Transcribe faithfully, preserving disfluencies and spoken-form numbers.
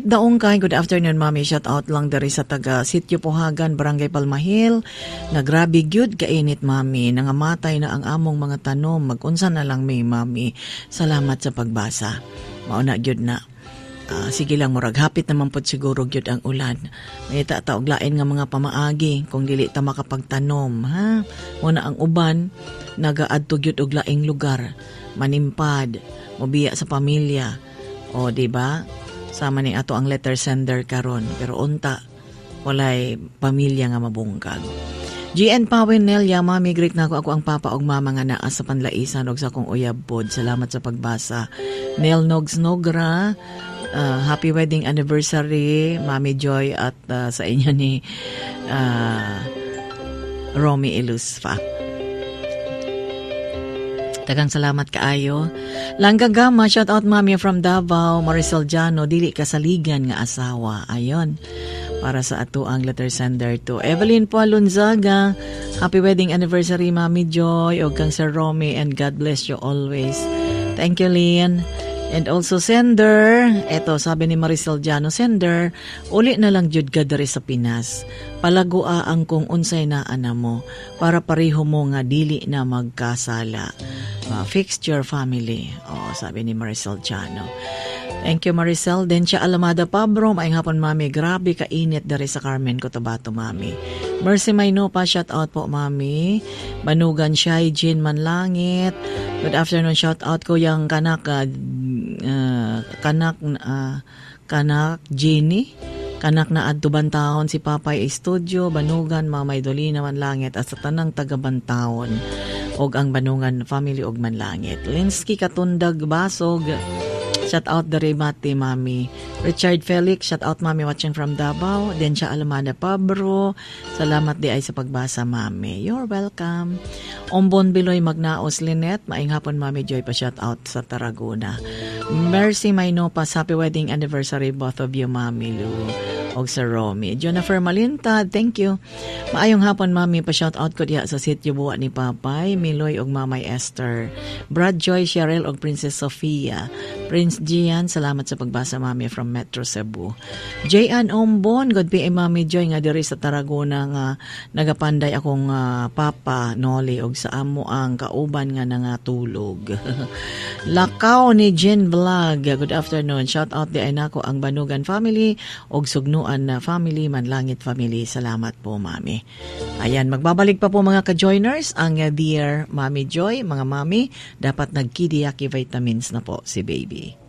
daong kay, good afternoon mami, shout out lang dari sa taga Sitio Puhagan, Barangay Palmahil, nga grabe gyud kainit mami, nangamatay na ang among mga tanom, magunsa na lang may mami, salamat sa pagbasa, mauna gyud na. Uh, sige lang murag hapit naman po siguro gyud ang ulan. May taog lain nga mga pamaagi kung dili ta makapagtanom ha. Muna ang uban nagaadto gyud og laing lugar, manimpad, mobiya sa pamilya. O di ba? Sama ni ato ang letter sender karon pero unta walay pamilya nga mabungkag. G N Pawin Nelia, mami, greet na ako ako ang papa og mama nga naa sa panlaisan og sa kong uyab pod. Salamat sa pagbasa. Nel Nogs Nogra, Uh, happy wedding anniversary, Mami Joy, at uh, sa inyo ni uh, Romy Ilusfa. Tagang salamat kaayo. Langgagama, shout out Mami from Davao, Marisol Jano, dili kasaligan nga asawa. Ayon, para sa ato ang letter sender to Evelyn Palunzaga. Happy wedding anniversary, Mami Joy, o kang Sir Romy, and God bless you always. Thank you, Lynn. And also sender, eto sabi ni Marisol Jano, sender, uli na lang jud ka diri sa Pinas. Palagua ang kung unsay na ana mo para pareho mo nga dili na magkasala. Uh, fixed your family. Oh, sabi ni Marisol Jano. Thank you, Maricel. Then siya Alamada Pabro, maayong hapon mami, grabe kainit dari sa Carmen Cotabato mami. Mercy Maynopa, shout out po mami. Banugan Shay, Jean Manlangit. Good afternoon, shout out ko yung kanak, uh, uh, kanak, uh, kanak Jenny. Kanak na adtubantaon si Papay Studio, Banugan, Mamay Dolina Manlangit, at sa tanang taga-Bantaon og ang Banungan family og Manlangit. Linsky Katundag Basog, shout out the Remate mami. Richard Felix, shout out mami watching from Davao. Then siya Alamada Pabro, salamat di ay sa pagbasa mami. You're welcome. Ombon Biloy Magnaos Lynette, maayong hapon mami Joy, pa shout out sa Tarragona. Mercy Maynopas, happy wedding anniversary both of you mami Lu og Sir Romy. Jennifer Malintad, thank you. Maayong hapon mami, pa shout out ko diha sa sitio buwa ni Papay, Miloy og Mamay Esther, Brad Joy, Cheryl og Princess Sofia, Prince Gian, salamat sa pagbasa mami from Metro Cebu. J. Ann Ombon, good P M mami Joy nga diri sa Tarragona nga nagapanday akong uh, papa Noli og sa amo ang kauban nga nangatulog. Lakaw ni Jen Vlog, good afternoon. Shout out di ay nako ang Banugan family og Sugnuan na family, Manlangit family. Salamat po mami. Ayan, magbabalik pa po mga ka-joiners ang uh, dear Mami Joy, mga mami, dapat nagkidiyaki vitamins na po si baby.